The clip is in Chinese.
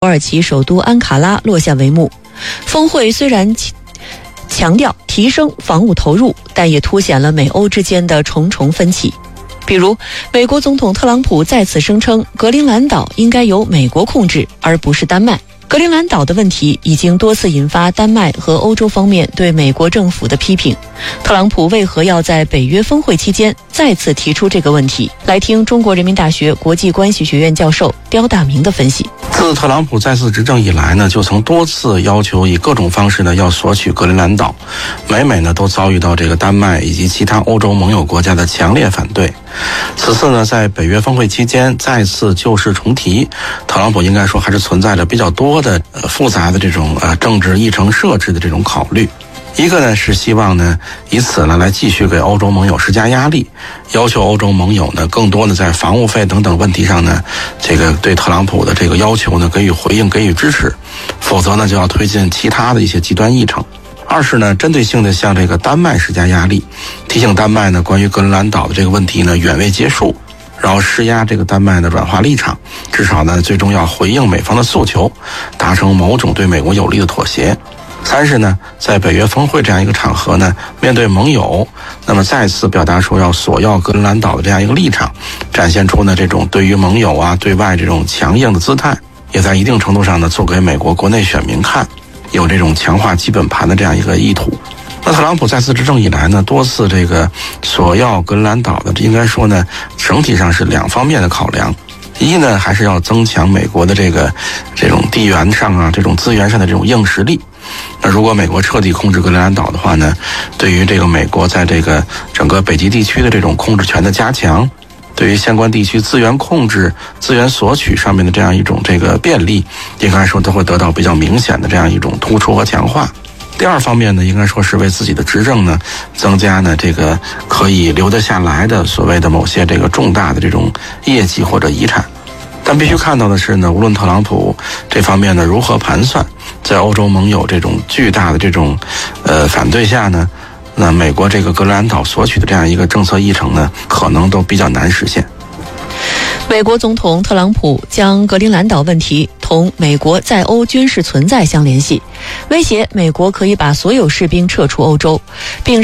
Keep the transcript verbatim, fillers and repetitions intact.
耳其首都安卡拉落下帷幕。峰会虽然强调提升防务投入，但也凸显了美欧之间的重重分歧。比如，美国总统特朗普再次声称格陵兰岛应该由美国控制，而不是丹麦。格陵兰岛的问题已经多次引发丹麦和欧洲方面对美国政府的批评。特朗普为何要在北约峰会期间再次提出这个问题？来听中国人民大学国际关系学院教授刁大明的分析。 自特朗普再次执政以来呢，就曾多次要求以各种方式呢要索取格陵兰岛，每每呢都遭遇到这个丹麦以及其他欧洲盟友国家的强烈反对。此次呢，在北约峰会期间再次旧事重提，特朗普应该说还是存在着比较多的、呃、复杂的这种呃政治议程设置的这种考虑。一个呢是希望呢以此呢来继续给欧洲盟友施加压力，要求欧洲盟友呢更多的在防务费等等问题上呢，这个对特朗普的这个要求呢给予回应，给予支持，否则呢就要推进其他的一些极端议程。二是呢，针对性的向这个丹麦施加压力，提醒丹麦呢关于格陵兰岛的这个问题呢远未结束，然后施压这个丹麦的软化立场，至少呢最终要回应美方的诉求，达成某种对美国有利的妥协。三是呢，在北约峰会这样一个场合呢，面对盟友，那么再次表达出要索要格陵兰岛的这样一个立场，展现出呢这种对于盟友啊对外这种强硬的姿态，也在一定程度上呢做给美国国内选民看，有这种强化基本盘的这样一个意图。那特朗普再次执政以来呢，多次这个索要格陵兰岛的，应该说呢，整体上是两方面的考量。一呢，还是要增强美国的这个这种地缘上啊，这种资源上的这种硬实力。那如果美国彻底控制格陵兰岛的话呢，对于这个美国在这个整个北极地区的这种控制权的加强，对于相关地区资源控制、资源索取上面的这样一种这个便利，应该说都会得到比较明显的这样一种突出和强化。第二方面呢，应该说是为自己的执政呢增加呢这个可以留得下来的所谓的某些这个重大的这种业绩或者遗产。但必须看到的是呢，无论特朗普这方面呢如何盘算，在欧洲盟友这种巨大的这种呃反对下呢，那美国这个格陵兰岛索取的这样一个政策议程呢，可能都比较难实现。 美国总统特朗普将格陵兰岛问题同美国在欧军事存在相联系，威胁美国可以把所有士兵撤出欧洲，并